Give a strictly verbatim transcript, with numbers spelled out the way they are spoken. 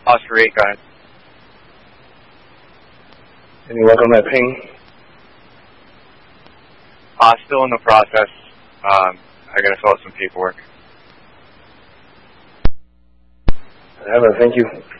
Oscar eight, go ahead. Any luck on that ping? Uh, still in the process. Um, I gotta fill out some paperwork. I haven't, thank you.